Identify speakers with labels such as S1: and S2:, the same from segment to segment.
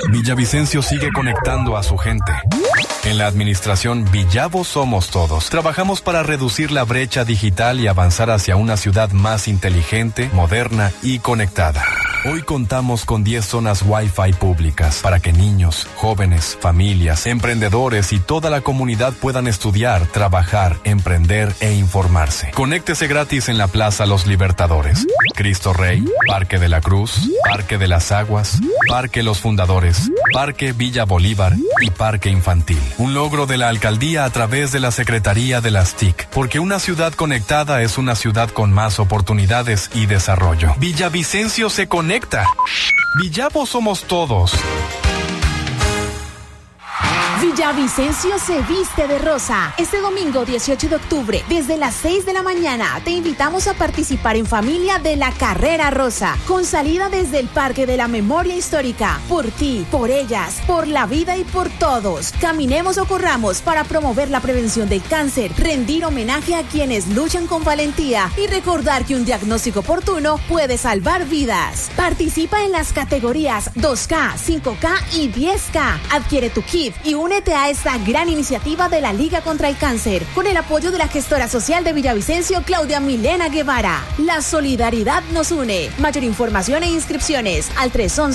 S1: Villavicencio sigue conectando a su gente. En la administración Villavo Somos Todos, trabajamos para reducir la brecha digital y avanzar hacia una ciudad más inteligente, moderna y conectada. Hoy contamos con 10 zonas Wi-Fi públicas para que niños, jóvenes, familias, emprendedores y toda la comunidad puedan estudiar, trabajar, emprender e informarse. Conéctese gratis en la Plaza Los Libertadores, Cristo Rey, Parque de la Cruz, Parque de las Aguas, Parque Los Fundadores, Parque Villa Bolívar y Parque Infantil. Un logro de la alcaldía a través de la Secretaría de las TIC, porque una ciudad conectada es una ciudad con más oportunidades y desarrollo. Villavicencio se conecta. Villavo Somos Todos.
S2: Villavicencio se viste de rosa. Este domingo 18 de octubre, desde las 6 de la mañana, te invitamos a participar en familia de la Carrera Rosa, con salida desde el Parque de la Memoria Histórica. Por ti, por ellas, por la vida y por todos. Caminemos o corramos para promover la prevención del cáncer, rendir homenaje a quienes luchan con valentía y recordar que un diagnóstico oportuno puede salvar vidas. Participa en las categorías 2K, 5K y 10K. Adquiere tu kit y únete a esta gran iniciativa de la Liga contra el Cáncer, con el apoyo de la gestora social de Villavicencio, Claudia Milena Guevara. La solidaridad nos une. Mayor información e inscripciones al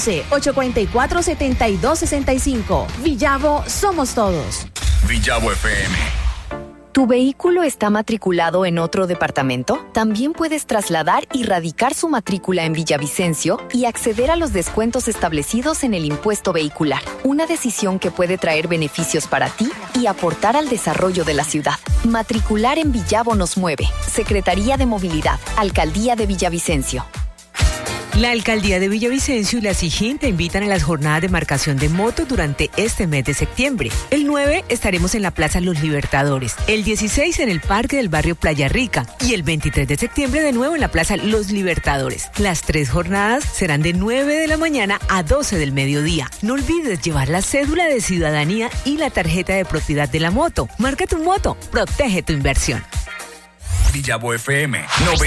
S2: 311-844-7265. Villavo Somos Todos.
S3: Villavo FM.
S4: ¿Tu vehículo está matriculado en otro departamento? También puedes trasladar y radicar su matrícula en Villavicencio y acceder a los descuentos establecidos en el impuesto vehicular. Una decisión que puede traer beneficios para ti y aportar al desarrollo de la ciudad. Matricular en Villavo nos mueve. Secretaría de Movilidad, Alcaldía de Villavicencio.
S5: La Alcaldía de Villavicencio y la SIGIN te invitan a las jornadas de marcación de moto durante este mes de septiembre. El 9 estaremos en la Plaza Los Libertadores, el 16 en el Parque del Barrio Playa Rica y el 23 de septiembre de nuevo en la Plaza Los Libertadores. Las 3 jornadas serán de 9 de la mañana a 12 del mediodía. No olvides llevar la cédula de ciudadanía y la tarjeta de propiedad de la moto. Marca tu moto, protege tu inversión.
S3: Villavo FM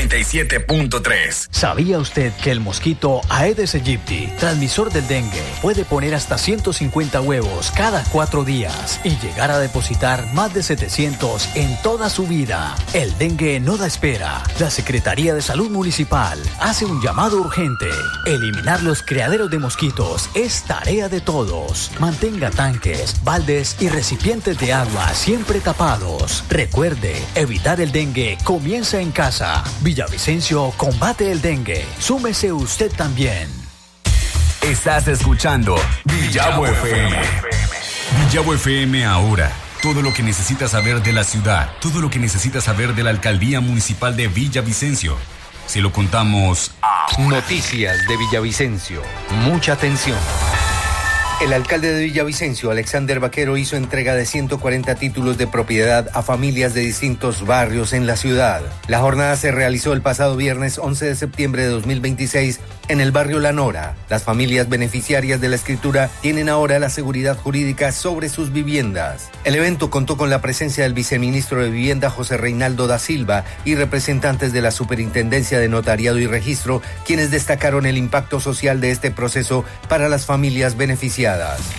S3: 97.3.
S6: ¿Sabía usted que el mosquito Aedes aegypti, transmisor del dengue, puede poner hasta 150 huevos cada 4 días y llegar a depositar más de 700 en toda su vida? El dengue no da espera. La Secretaría de Salud Municipal hace un llamado urgente. Eliminar los criaderos de mosquitos es tarea de todos. Mantenga tanques, baldes y recipientes de agua siempre tapados. Recuerde, evitar el dengue comienza en casa. Villavicencio combate el dengue. Súmese usted también.
S3: Estás escuchando Villavo FM. Villavo FM ahora. Todo lo que necesitas saber de la ciudad, todo lo que necesitas saber de la Alcaldía Municipal de Villavicencio. Se lo contamos a...
S7: Noticias de Villavicencio. Mucha atención. El alcalde de Villavicencio, Alexander Vaquero, hizo entrega de 140 títulos de propiedad a familias de distintos barrios en la ciudad. La jornada se realizó el pasado viernes 11 de septiembre de 2026 en el barrio La Nora. Las familias beneficiarias de la escritura tienen ahora la seguridad jurídica sobre sus viviendas. El evento contó con la presencia del viceministro de Vivienda, José Reinaldo da Silva, y representantes de la Superintendencia de Notariado y Registro, quienes destacaron el impacto social de este proceso para las familias beneficiadas.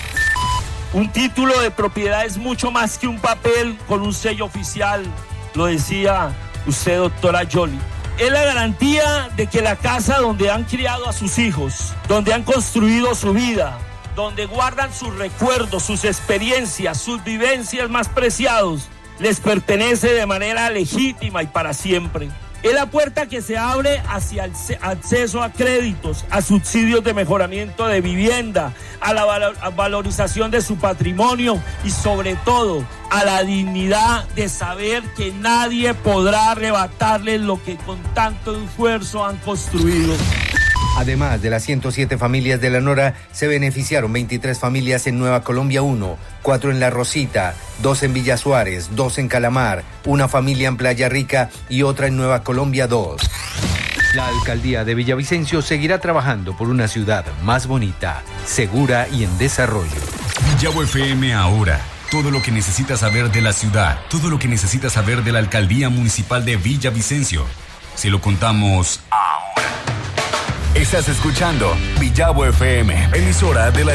S8: Un título de propiedad es mucho más que un papel con un sello oficial, lo decía usted, doctora Jolie. Es la garantía de que la casa donde han criado a sus hijos, donde han construido su vida, donde guardan sus recuerdos, sus experiencias, sus vivencias más preciados, les pertenece de manera legítima y para siempre. Es la puerta que se abre hacia el acceso a créditos, a subsidios de mejoramiento de vivienda, a la valorización de su patrimonio y sobre todo a la dignidad de saber que nadie podrá arrebatarles lo que con tanto esfuerzo han construido.
S7: Además de las 107 familias de La Nora, se beneficiaron 23 familias en Nueva Colombia 1, 4 en La Rosita, 2 en Villa Suárez, 2 en Calamar, una familia en Playa Rica y otra en Nueva Colombia 2. La alcaldía de Villavicencio seguirá trabajando por una ciudad más bonita, segura y en desarrollo.
S3: Villavo FM ahora. Todo lo que necesitas saber de la ciudad, todo lo que necesitas saber de la Alcaldía Municipal de Villavicencio. Se lo contamos ahora. Estás escuchando Villavo FM, emisora de la